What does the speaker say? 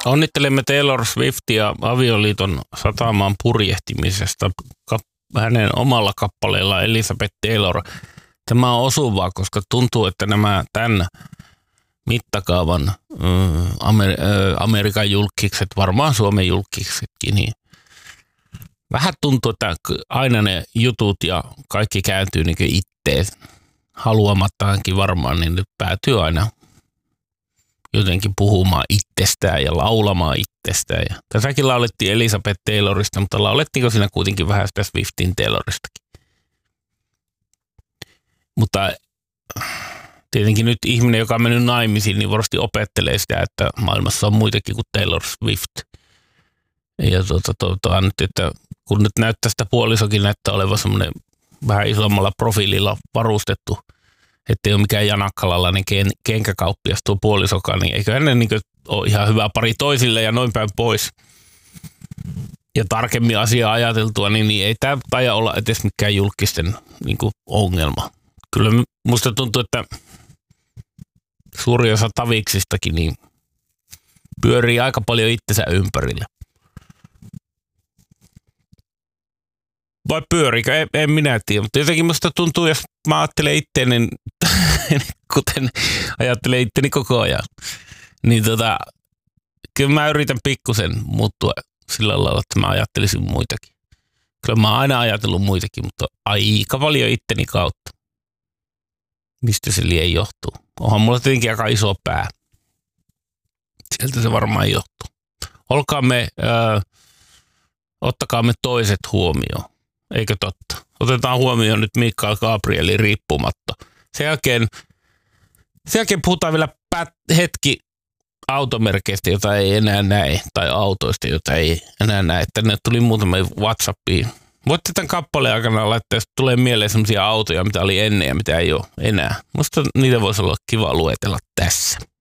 Onnittelemme Taylor Swiftia avioliiton satamaan purjehtimisesta hänen omalla kappaleella Elizabeth Taylor. Tämä on osuvaa, koska tuntuu, että nämä tämän mittakaavan Amerikan julkkikset, varmaan Suomen julkkiksetkin, niin vähän tuntuu, että aina ne jutut ja kaikki kääntyy niin itteen haluamattaankin varmaan, niin nyt päätyy aina jotenkin puhumaan itsestään ja laulamaan itsestään. Ja tässäkin laulettiin Elizabeth Taylorista, mutta laulettiinko siinä kuitenkin vähän sitä Swiftin Tayloristakin. Mutta tietenkin nyt ihminen, joka on mennyt naimisiin, niin varmasti opettelee sitä, että maailmassa on muitakin kuin Taylor Swift. Ja toivotaan nyt, että kun nyt näyttää sitä puolisokin näyttää olevan semmoinen vähän isommalla profiililla varustettu, ettei ole mikään janakkalalainen kenkäkauppias tuo puolisokaan, niin eiköhän ne niin ole ihan hyvä pari toisille ja noin päin pois. Ja tarkemmin asiaa ajateltua, niin ei tämä taida olla edes mikään julkisten niin ongelma. Kyllä musta tuntuu, että suuri osa taviksistakin niin pyörii aika paljon itsensä ympärillä. Vai pyörikö? En minä tiedä, mutta jotenkin musta tuntuu, jos mä ajattelen itteeni, kuten ajattelen itteni koko ajan, niin kyllä mä yritän pikkusen muuttua sillä lailla, että mä ajattelisin muitakin. Kyllä mä oon aina ajatellut muitakin, mutta aika paljon itteni kautta. Mistä se liian johtuu? Onhan mulla tietenkin aika iso pää. Sieltä se varmaan johtuu. Ottakaamme toiset huomioon. Eikö totta? Otetaan huomioon nyt Mikael Gabrielin riippumatta. Sen jälkeen puhutaan vielä hetki automerkeistä, jota ei enää näe, tai autoista, jota ei enää näe. Tänne tuli muutama WhatsAppiin. Voitte tämän kappaleen aikana laittaa, jos tulee mieleen sellaisia autoja, mitä oli ennen ja mitä ei ole enää. Musta niitä voisi olla kiva luetella tässä.